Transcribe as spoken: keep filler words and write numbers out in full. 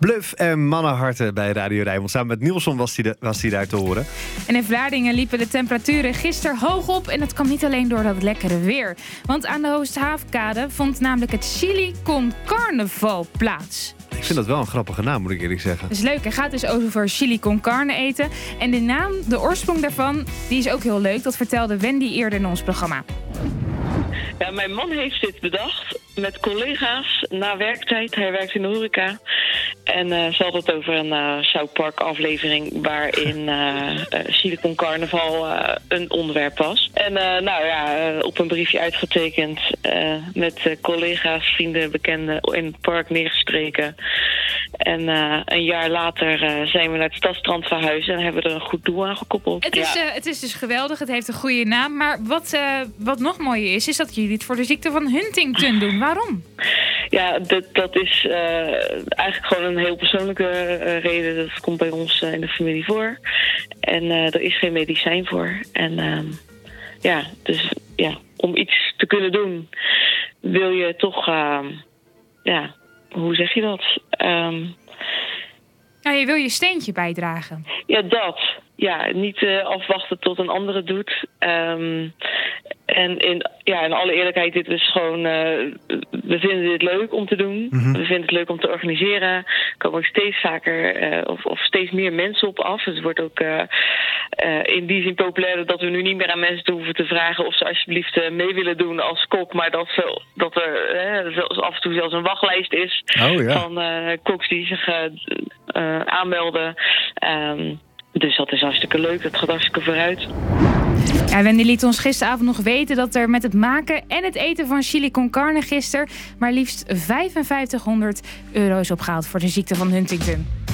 Bluff en Mannenharten bij Radio Rijnmond. Samen met Nielsen was hij was die daar te horen. En in Vlaardingen liepen de temperaturen gisteren hoog op. En dat kwam niet alleen door dat lekkere weer. Want aan de Hoogsthaafkade vond namelijk het Chili con Carnaval plaats. Ik vind dat wel een grappige naam, moet ik eerlijk zeggen. Dat is leuk. Het gaat dus over chili con carne eten. En de naam, de oorsprong daarvan, die is ook heel leuk. Dat vertelde Wendy eerder in ons programma. Ja, mijn man heeft dit bedacht met collega's na werktijd. Hij werkt in de horeca. En uh, ze had het over een uh, South Park aflevering waarin uh, uh, chili con carnaval uh, een onderwerp was. En uh, nou ja, uh, op een briefje uitgetekend uh, met uh, collega's, vrienden, bekenden in het park neergestreken. En uh, een jaar later uh, zijn we naar het Stadstrand verhuisd en hebben we er een goed doel aan gekoppeld. Het is, ja. uh, het is dus geweldig, het heeft een goede naam. Maar wat, uh, wat nog mooier is, is dat jullie het voor de ziekte van Huntington doen. Waarom? Ja, dat, dat is uh, eigenlijk gewoon een heel persoonlijke uh, reden. Dat komt bij ons uh, in de familie voor. En uh, er is geen medicijn voor. En uh, ja, dus ja, om iets te kunnen doen wil je toch, uh, ja, hoe zeg je dat? Um, ja, je wil je steentje bijdragen. Ja, dat. Ja, niet uh, afwachten tot een ander het doet. Um, en in, ja, in alle eerlijkheid, dit is gewoon... Uh, we vinden dit leuk om te doen. Mm-hmm. We vinden het leuk om te organiseren. Er komen ook steeds vaker uh, of, of steeds meer mensen op af. Het wordt ook uh, uh, in die zin populairder dat we nu niet meer aan mensen hoeven te vragen of ze alsjeblieft uh, mee willen doen als kok. Maar dat, ze, dat er uh, zelfs af en toe zelfs een wachtlijst is oh, ja. van uh, koks die zich uh, uh, aanmelden. Um, Dus dat is hartstikke leuk, dat gaat hartstikke vooruit. Ja, Wendy liet ons gisteravond nog weten dat er met het maken en het eten van chili con carne gisteren maar liefst vijfenvijftighonderd euro is opgehaald voor de ziekte van Huntington.